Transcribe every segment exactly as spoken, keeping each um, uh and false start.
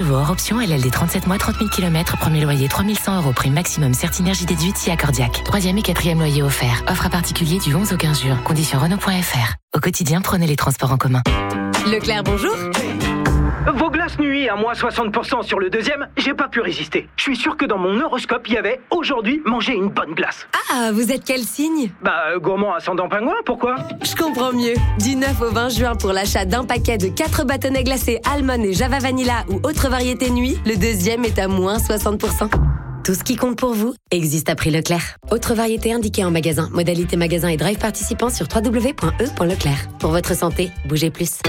nouveau hors option L L D trente-sept mois, trente mille kilomètres, premier loyer trois mille cent euros, prime maximum Certinergie déduite si accordiaque. Troisième et quatrième loyer offert. Offre à particulier du onze au quinze juin. Conditions Renault point F R. Au quotidien, prenez les transports en commun. Leclerc, bonjour. Vos glaces nuit à moins soixante pour cent sur le deuxième, j'ai pas pu résister. Je suis sûr que dans mon horoscope, il y avait aujourd'hui manger une bonne glace. Ah, vous êtes quel signe? Bah, euh, gourmand ascendant pingouin, pourquoi? Je comprends mieux. Du neuf au vingt juin, pour l'achat d'un paquet de quatre bâtonnets glacés Almond et Java Vanilla ou autre variété nuit, le deuxième est à moins soixante pour cent. Tout ce qui compte pour vous existe à prix Leclerc. Autre variété indiquée en magasin. Modalité magasin et drive participant sur w w w point e point leclerc. Pour votre santé, bougez plus.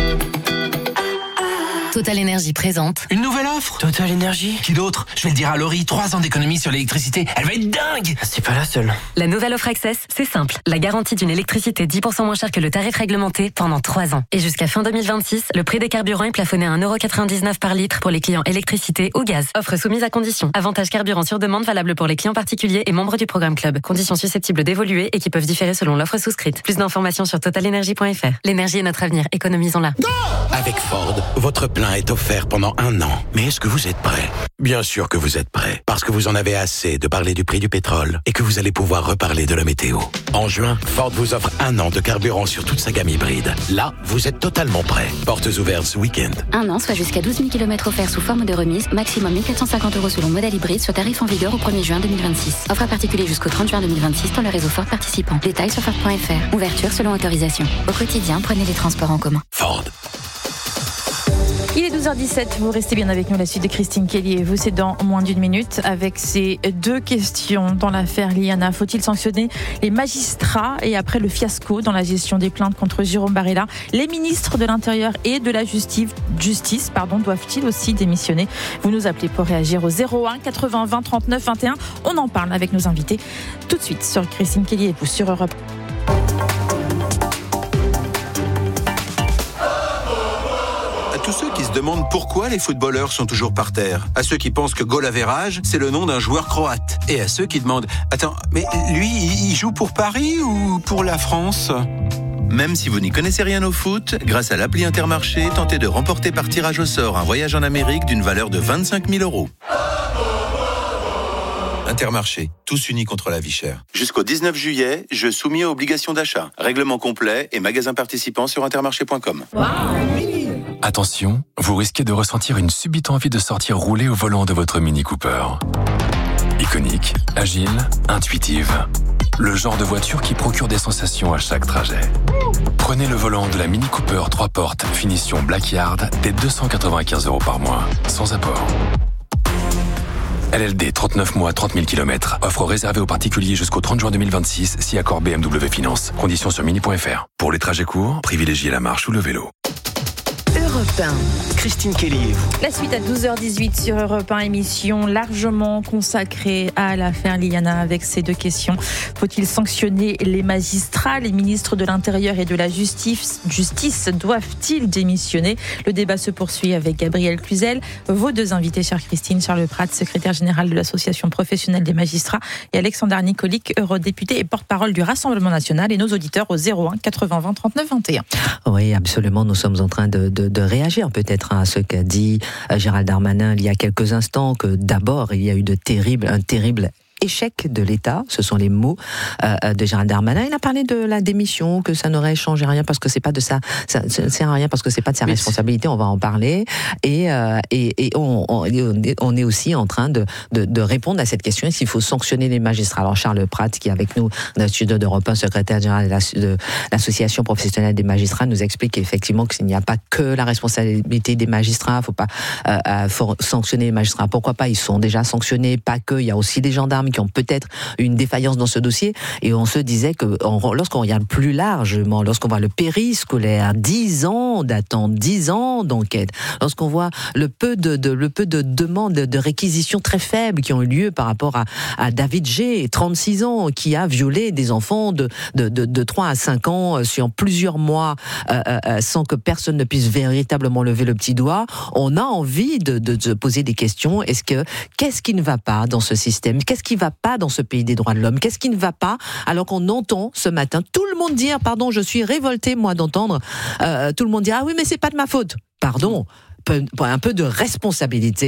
Total Énergie présente. Une nouvelle offre Total Énergie. Qui d'autre? Je vais le dire à Laurie, trois ans d'économie sur l'électricité. Elle va être dingue. C'est pas la seule. La nouvelle offre Access, c'est simple. La garantie d'une électricité dix pour cent moins chère que le tarif réglementé pendant trois ans. Et jusqu'à fin deux mille vingt-six, le prix des carburants est plafonné à un euro quatre-vingt-dix-neuf par litre pour les clients électricité ou gaz. Offre soumise à conditions. Avantage carburant sur demande valable pour les clients particuliers et membres du programme Club. Conditions susceptibles d'évoluer et qui peuvent différer selon l'offre souscrite. Plus d'informations sur total énergie point f r. L'énergie est notre avenir. Économisons-la. Avec Ford, votre plein est offert pendant un an. Mais est-ce que vous êtes prêt? Bien sûr que vous êtes prêt, parce que vous en avez assez de parler du prix du pétrole et que vous allez pouvoir reparler de la météo. En juin, Ford vous offre un an de carburant sur toute sa gamme hybride. Là, vous êtes totalement prêt. Portes ouvertes ce week-end. Un an, soit jusqu'à douze mille kilomètres offerts sous forme de remise, maximum mille quatre cent cinquante euros selon modèle hybride, sur tarif en vigueur au premier juin deux mille vingt-six. Offre à particulier jusqu'au trente juin deux mille vingt-six dans le réseau Ford participant. Détails sur Ford point F R. Ouverture selon autorisation. Au quotidien, prenez les transports en commun. Ford. Il est douze heures dix-sept, vous restez bien avec nous, la suite de Christine Kelly et vous, c'est dans moins d'une minute avec ces deux questions dans l'affaire Liana. Faut-il sanctionner les magistrats? Et après le fiasco dans la gestion des plaintes contre Jérôme Barella, les ministres de l'Intérieur et de la Justice, justice, pardon, doivent-ils aussi démissionner? Vous nous appelez pour réagir au zéro un quatre-vingts vingt trente-neuf vingt et un. On en parle avec nos invités tout de suite sur Christine Kelly et vous sur Europe. Tous ceux qui se demandent pourquoi les footballeurs sont toujours par terre, à ceux qui pensent que goal average, c'est le nom d'un joueur croate, et à ceux qui demandent « Attends, mais lui, il joue pour Paris ou pour la France ?» Même si vous n'y connaissez rien au foot, grâce à l'appli Intermarché, tentez de remporter par tirage au sort un voyage en Amérique d'une valeur de vingt-cinq mille euros. Intermarché, tous unis contre la vie chère. Jusqu'au dix-neuf juillet, jeu soumis à obligation d'achat. Règlement complet et magasins participants sur intermarché point com. Wow. Attention, vous risquez de ressentir une subite envie de sortir rouler au volant de votre Mini Cooper. Iconique, agile, intuitive. Le genre de voiture qui procure des sensations à chaque trajet. Prenez le volant de la Mini Cooper trois portes, finition Blackyard, dès deux cent quatre-vingt-quinze euros par mois, sans apport. L L D trente-neuf mois, trente mille kilomètres. Offre réservée aux particuliers jusqu'au trente juin deux mille vingt-six, si accord B M W Finance. Conditions sur mini point f r. Pour les trajets courts, privilégiez la marche ou le vélo. Europe un. Christine Kelly et vous. La suite à douze heures dix-huit sur Europe un, émission largement consacrée à l'affaire Liana avec ces deux questions. Faut-il sanctionner les magistrats? Les ministres de l'Intérieur et de la Justice, justice doivent-ils démissionner? Le débat se poursuit avec Gabriel Cluzel, vos deux invités, chère Christine, Charles Prat, secrétaire général de l'Association professionnelle des magistrats, et Alexandre Nicolic, eurodéputé et porte-parole du Rassemblement national, et nos auditeurs au zéro un quatre-vingts vingt trente-neuf vingt et un. Oui, absolument, nous sommes en train de, de, de réagir peut-être à ce qu'a dit Gérald Darmanin il y a quelques instants, que d'abord il y a eu de terribles, un terrible échec de l'État, ce sont les mots euh, de Gérald Darmanin. Il a parlé de la démission, que ça n'aurait changé rien parce que c'est pas de ça, ça ne sert à rien parce que c'est pas de sa Mais responsabilité. On va en parler et euh, et, et on, on, on est aussi en train de, de de répondre à cette question, est-ce qu'il faut sanctionner les magistrats? Alors Charles Prat, qui est avec nous dans le studio d'Europe un, secrétaire général de l'Association professionnelle des magistrats, nous explique effectivement qu'il n'y a pas que la responsabilité des magistrats. Faut pas euh, euh, faut sanctionner les magistrats. Pourquoi pas? Ils sont déjà sanctionnés. Pas que. Il y a aussi des gendarmes qui ont peut-être une défaillance dans ce dossier, et on se disait que on, lorsqu'on regarde plus largement, lorsqu'on voit le périscolaire, dix ans d'attente, dix ans d'enquête, lorsqu'on voit le peu de, de le peu de demandes de réquisitions très faibles qui ont eu lieu par rapport à, à David G, trente-six ans, qui a violé des enfants de de, de, de trois à cinq ans sur plusieurs mois euh, euh, sans que personne ne puisse véritablement lever le petit doigt, on a envie de, de, de se poser des questions. Est-ce que qu'est-ce qui ne va pas dans ce système? Qu'est-ce qui va pas dans ce pays des droits de l'homme? Qu'est-ce qui ne va pas alors qu'on entend ce matin tout le monde dire, pardon, je suis révolté moi d'entendre euh, tout le monde dire ah oui mais c'est pas de ma faute. Pardon, un peu de responsabilité.